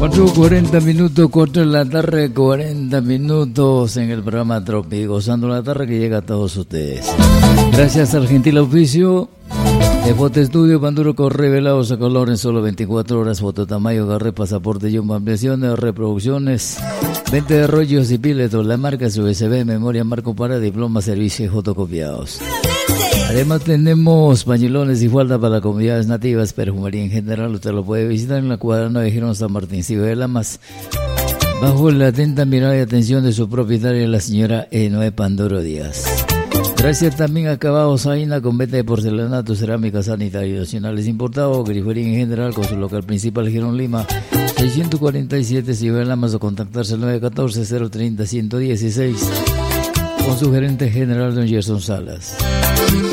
4:40 minutos, 4 de la tarde, 40 minutos en el programa Tropi, gozando la tarde que llega a todos ustedes. Gracias al gentil oficio de Foto Estudio Panduro con revelados a color en solo 24 horas. Foto Tamayo, agarre pasaporte y ampliaciones, reproducciones, venta de rollos y piletos, la marca USB, memoria marco para diplomas, servicios y fotocopiados. Además tenemos pañuelones y falda para comunidades nativas, perfumería en general. Usted lo puede visitar en la cuadra 9 de Girón San Martín, Ciudad de Lamas, bajo la atenta mirada y atención de su propietaria, la señora Noé Panduro Díaz. Gracias también a Acabados Aina, con venta de porcelanato, cerámica sanitaria nacionales importado, grifería en general, con su local principal Girón Lima, 647 Ciudad de Lamas, o contactarse al 914-030-116 con su gerente general, don Gerson Salas.